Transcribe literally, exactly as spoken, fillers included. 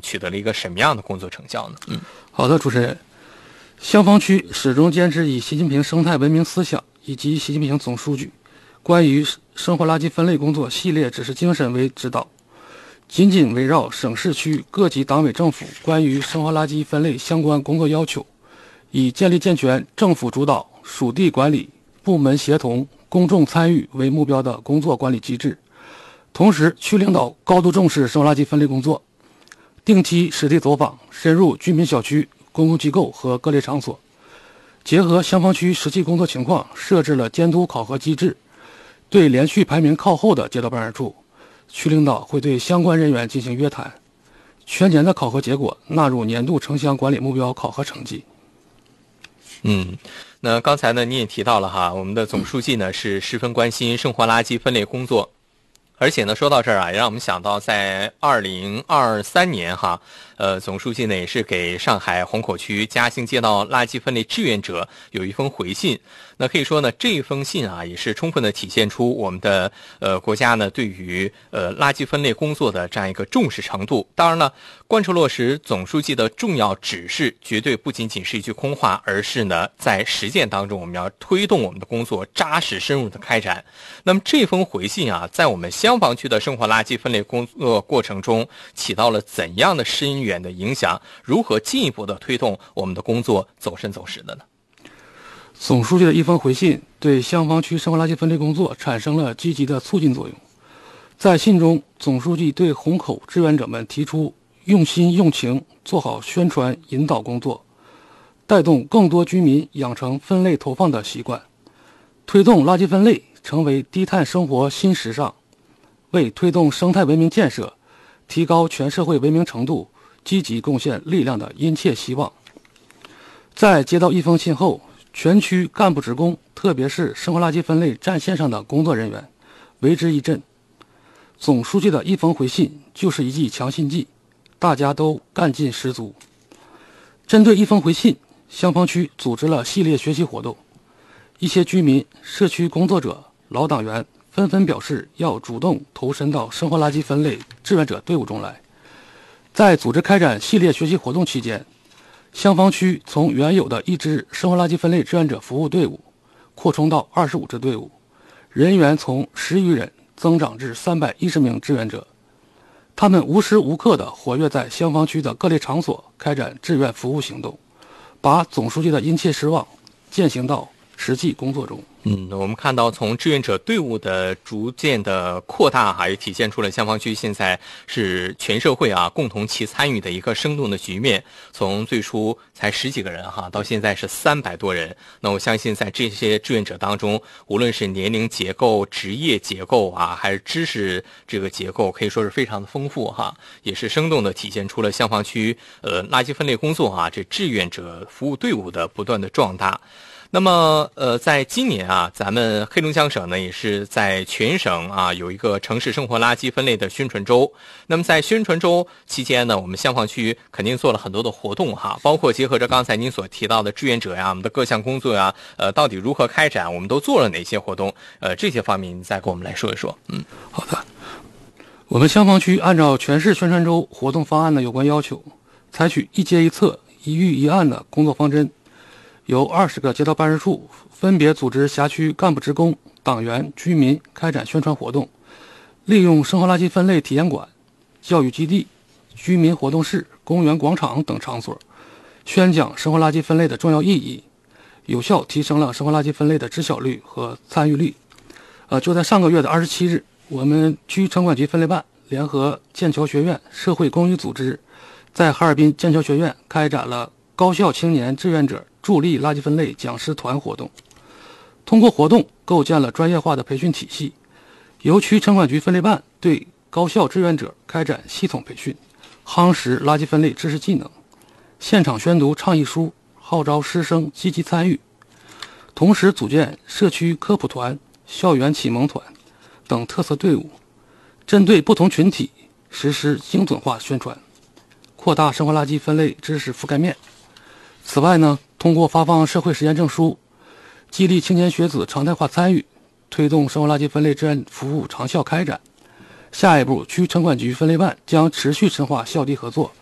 取得了一个什么样的工作成效呢？嗯， 好的，主持人，香坊区始终坚持以习近平生态文明思想以及习近平总书记关于生活垃圾分类工作系列指示精神为指导，紧紧围绕省市区各级党委政府关于生活垃圾分类相关工作要求，以建立健全政府主导、属地管理、部门协同、公众参与为目标的工作管理机制。同时，区领导高度重视生活垃圾分类工作，定期实地走访，深入居民小区、公共机构和各类场所，结合香坊区实际工作情况，设置了监督考核机制。对连续排名靠后的街道办事处，区领导会对相关人员进行约谈，全年的考核结果纳入年度城乡管理目标考核成绩。 嗯，那刚才呢，你也提到了哈，我们的总书记呢是十分关心生活垃圾分类工作。而且呢，说到这儿啊，也让我们想到，在二零二三年哈，呃，总书记呢也是给上海虹口区嘉兴街道垃圾分类志愿者有一封回信。那可以说呢，这封信啊，也是充分的体现出我们的呃国家呢对于呃垃圾分类工作的这样一个重视程度。当然呢，贯彻落实总书记的重要指示，绝对不仅仅是一句空话，而是呢在实践当中，我们要推动我们的工作扎实深入的开展。那么这封回信啊，在我们香坊区的生活垃圾分类工作过程中起到了怎样的深远的影响？如何进一步的推动我们的工作走深走实的呢？ 总书记的一封回信对香坊区生活垃圾分类工作产生了积极的促进作用。在信中，总书记对虹口志愿者们提出用心用情做好宣传引导工作，带动更多居民养成分类投放的习惯，推动垃圾分类成为低碳生活新时尚，为推动生态文明建设、提高全社会文明程度积极贡献力量的殷切希望。在接到一封信后，全区干部职工，特别是生活垃圾分类战线上的工作人员为之一振。总书记的一封回信就是一剂强心剂，大家都干劲十足。针对一封回信，香坊区组织了系列学习活动，一些居民、社区工作者、老党员纷纷表示要主动投身到生活垃圾分类志愿者队伍中来。在组织开展系列学习活动期间，香坊区从原有的一支生活垃圾分类志愿者服务队伍扩充到二十五支队伍，人员从十余人增长至三百一十名志愿者。他们无时无刻地活跃在香坊区的各类场所，开展志愿服务行动，把总书记的殷切希望践行到实际工作中。 嗯，我们看到从志愿者队伍的逐渐的扩大哈，也体现出了香坊区现在是全社会啊共同齐参与的一个生动的局面。从最初才十几个人哈，到现在是三百多人。那我相信在这些志愿者当中，无论是年龄结构、职业结构啊，还是知识这个结构，可以说是非常的丰富哈，也是生动的体现出了香坊区呃垃圾分类工作啊这志愿者服务队伍的不断的壮大。那么，呃，在今年啊，咱们黑龙江省呢也是在全省啊有一个城市生活垃圾分类的宣传周。那么在宣传周期间呢，我们香坊区肯定做了很多的活动哈，包括结合着刚才您所提到的志愿者呀，我们的各项工作呀，呃，到底如何开展，我们都做了哪些活动？呃，这些方面你再给我们来说一说。嗯， 好的。我们香坊区按照全市宣传周活动方案的有关要求，采取一街一策、一域一案的工作方针。由二十个街道办事处分别组织辖区干部职工、党员、居民开展宣传活动，利用生活垃圾分类体验馆、教育基地、居民活动室、公园广场等场所，宣讲生活垃圾分类的重要意义，有效提升了生活垃圾分类的知晓率和参与率。呃，就在上个月的二十七日，我们区城管局分类办联合剑桥学院社会公益组织，在哈尔滨剑桥学院开展了高校青年志愿者助力垃圾分类讲师团活动。通过活动构建了专业化的培训体系，由区城管局分类办对高校志愿者开展系统培训，夯实垃圾分类知识技能，现场宣读倡议书，号召师生积极参与。同时组建社区科普团、校园启蒙团等特色队伍，针对不同群体实施精准化宣传，扩大生活垃圾分类知识覆盖面。此外呢，通过发放社会实践证书，激励青年学子常态化参与，推动生活垃圾分类志愿服务长效开展。下一步，区城管局分类办将持续深化校地合作，